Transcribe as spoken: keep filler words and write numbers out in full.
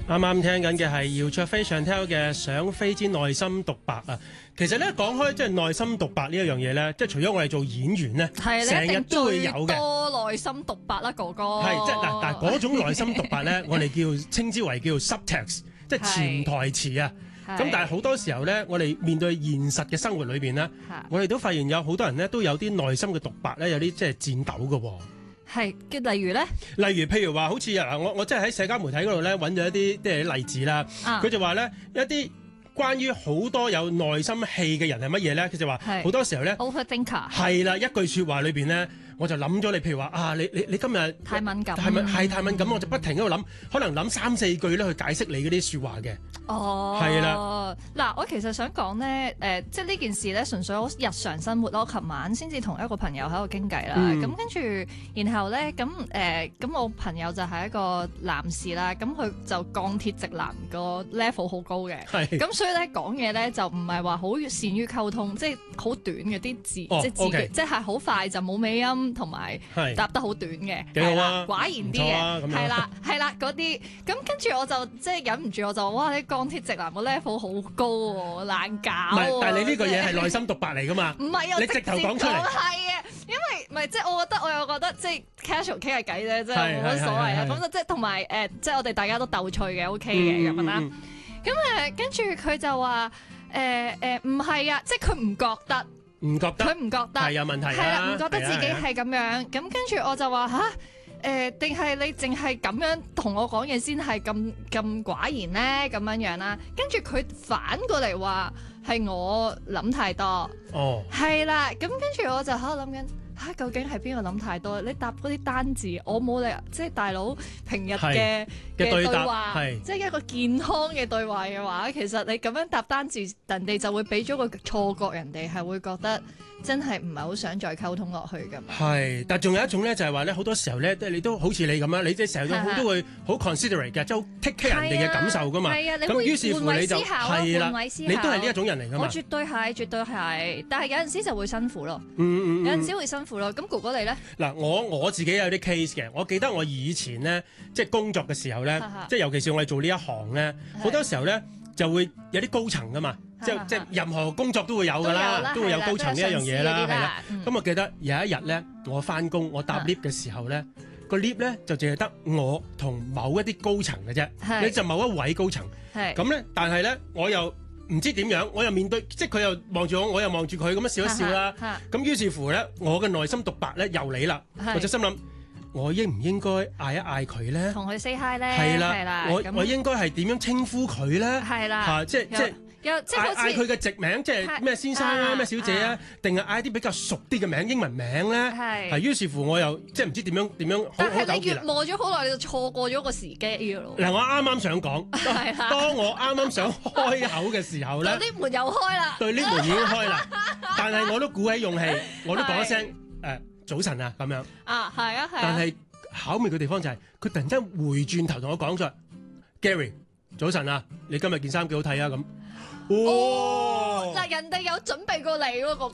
啱啱聽緊嘅係姚焯菲 Chantelle 嘅《想飛之內心獨白》啊！其實咧講開即係內心獨白呢一樣嘢咧，即係除咗我哋做演員咧，成日都會有嘅。 多內心獨白啦，哥哥。 係即係嗱，但係嗰種內心獨白咧，我哋叫稱之為叫 subtext， 即係潛台詞啊。咁但係好多時候咧，我哋面對現實嘅生活裏邊咧，我哋都發現有好多人咧都有啲內心嘅獨白咧，有啲即係顫抖嘅喎。 係嘅，例如咧， 例如譬如話，好似啊，我我真係喺社交媒體嗰度咧揾咗一啲即係例子啦。佢、啊、就話咧一啲關於好多有內心戲嘅人係乜嘢咧？佢就話好多時候咧 overthinker 係啦，一句説話裏邊咧，我就諗咗你，譬如話啊，你你你今日太敏感， 係咪係太敏感？我就不停喺度諗，可能諗三四句咧去解釋你嗰啲説話嘅。 哦， 係啦。 嗱，我其實想講咧，誒、呃，即係呢件事咧，純粹好日常生活咯。我琴晚先至同一個朋友喺度傾偈啦，咁、嗯、跟住，然後咧，咁誒，咁、呃、我朋友就係一個男士啦，咁佢就鋼鐵直男個 level 好高嘅，咁所以咧講嘢咧就唔係話好善於溝通，即係好短嘅啲字，哦、即係字，okay. 即係好快就冇尾音，同埋答得好短嘅，係啦，寡言啲嘅，係啦係啦嗰啲，咁跟住我就即係忍唔住，我就哇你鋼鐵直男個 level 好高喎，難搞喎。唔係， 但係你呢個嘢係內心獨白嚟㗎嘛？唔係啊，你直頭講出嚟。 係啊，因為唔係即係我覺得我又覺得即係 casual 傾下偈啫，即係冇乜所謂啊。咁就即係同埋誒，即係我哋大家都鬥趣嘅 ，OK 嘅咁樣啦。咁誒跟住佢就話誒誒唔係啊，即係佢唔覺得， 唔覺得， 佢唔覺得係有問題， 係啦，唔覺得自己係咁樣。咁跟住我就話吓。誒，定係、呃、你淨係咁樣同我講嘢先係咁咁寡言咧？咁樣樣啦，跟住佢反過嚟話係我諗太多。哦，係啦，咁跟住我就喺度諗緊嚇，究竟係邊個諗太多？你答嗰啲單字，我冇理由，即係大佬平日嘅嘅對話，即係一個健康嘅對話嘅話，其實你咁樣答單字，人哋就會俾咗個錯覺，人哋係會覺得。真係唔係好想再溝通落去㗎嘛？係， 但係仲有一種咧，就係話咧，好多時候咧，你都好似你咁樣，你即係成日都都會好 considerate 嘅，即係 take care 人哋嘅感受㗎嘛。係啊，你會換位思考，換位思考， 你都係呢一種人嚟㗎嘛？ 我絕對係，絕對係，但係有陣時就會辛苦咯。嗯嗯嗯，有陣時會辛苦咯。咁哥哥你咧？嗱，我我自己有啲 case 嘅，我記得我以前咧，即係工作嘅時候咧，即係尤其是我哋做呢一行咧，好多時候咧就會有啲高層㗎嘛。即即任何工作都會有㗎啦，都會有高層呢一樣嘢啦，係啦。咁我記得有一日咧，我翻工，我搭 lift 嘅時候咧，個 lift 咧就淨係得我同某一啲高層嘅啫，你就某一位高層。咁咧，但係咧，我又唔知點樣，我又面對，即係佢又望住我，我又望住佢，咁樣笑一笑啦。咁於是乎咧，我嘅內心獨白咧又嚟啦，我就心諗，我應唔應該嗌一嗌佢咧？同佢 say hi 咧？ 係啦，我我應該係點樣稱呼佢咧？係啦，嚇，即即。嗌嗌佢嘅直名，即係咩先生啊，咩小姐啊，定係嗌啲比較熟啲嘅名，英文名咧？係。係於是乎，我又即係唔知點樣點樣。 但係你越磨咗好耐，你就錯過咗個時機㗎咯。 嗱，我啱啱想講，當我啱啱想開口嘅時候咧， 對，呢門又開啦。對， 呢門已經開啦。但係我都鼓起勇氣，我都講一聲誒早晨啊咁樣。啊，係啊，係。但係巧妙嘅地方就係佢突然間回轉頭同我講咗 Gary 早晨啊，你今日件衫幾好睇啊咁。 哦，嗱，人哋有準備過你喎，哥哥。